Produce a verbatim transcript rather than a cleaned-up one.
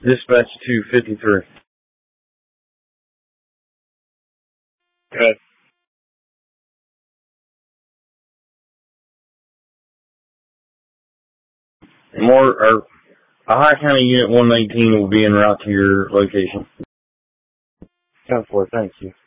Dispatch two fifty-three. Okay. More, or Ohio County Unit one nineteen will be en route to your location. ten four, thank you.